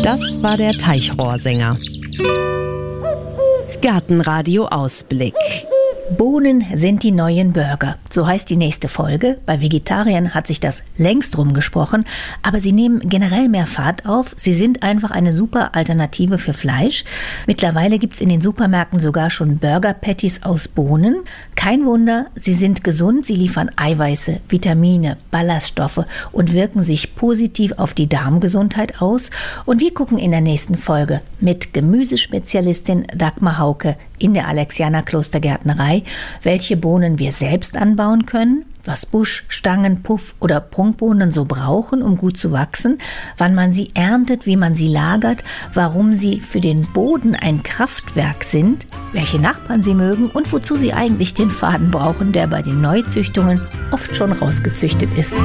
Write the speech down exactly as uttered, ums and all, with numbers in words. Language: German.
Das war der Teichrohrsänger. Gartenradio Ausblick. Bohnen sind die neuen Burger. So heißt die nächste Folge. Bei Vegetariern hat sich das längst rumgesprochen, aber sie nehmen generell mehr Fahrt auf. Sie sind einfach eine super Alternative für Fleisch. Mittlerweile gibt es in den Supermärkten sogar schon Burger-Patties aus Bohnen. Kein Wunder, sie sind gesund, sie liefern Eiweiße, Vitamine, Ballaststoffe und wirken sich positiv auf die Darmgesundheit aus. Und wir gucken in der nächsten Folge mit Gemüsespezialistin Dagmar Hauke in der Alexianer Klostergärtnerei, welche Bohnen wir selbst anbauen können, was Busch, Stangen, Puff oder Prunkbohnen so brauchen, um gut zu wachsen, wann man sie erntet, wie man sie lagert, warum sie für den Boden ein Kraftwerk sind, welche Nachbarn sie mögen und wozu sie eigentlich den Faden brauchen, der bei den Neuzüchtungen oft schon rausgezüchtet ist.